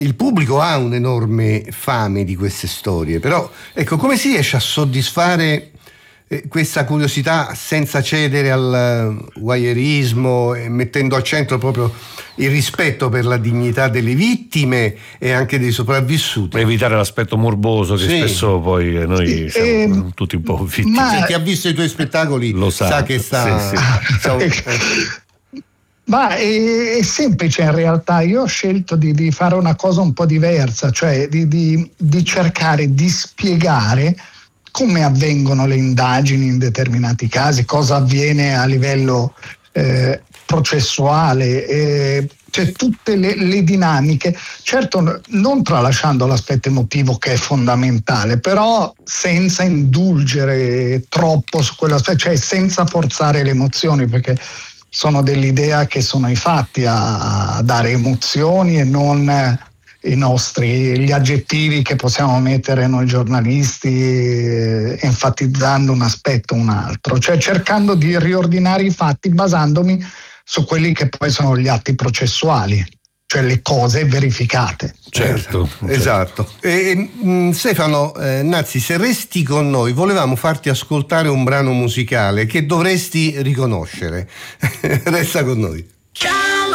Il pubblico ha un'enorme fame di queste storie, però ecco, come si riesce a soddisfare questa curiosità senza cedere al voyeurismo e mettendo al centro proprio il rispetto per la dignità delle vittime e anche dei sopravvissuti? Per evitare l'aspetto morboso che spesso poi noi siamo tutti un po' vittime. Ma chi ha visto i tuoi spettacoli lo sa che sta... Ma è semplice in realtà. Io ho scelto di fare una cosa un po' diversa, cioè di cercare di spiegare come avvengono le indagini in determinati casi, cosa avviene a livello processuale, cioè tutte le dinamiche, certo non tralasciando l'aspetto emotivo che è fondamentale, però senza indulgere troppo su quell'aspetto, cioè senza forzare le emozioni, perché sono dell'idea che sono i fatti a dare emozioni e non gli aggettivi che possiamo mettere noi giornalisti, enfatizzando un aspetto o un altro, cioè cercando di riordinare i fatti basandomi su quelli che poi sono gli atti processuali, cioè le cose verificate. Certo. Esatto. Stefano Nazzi, se resti con noi, volevamo farti ascoltare un brano musicale che dovresti riconoscere. Resta con noi.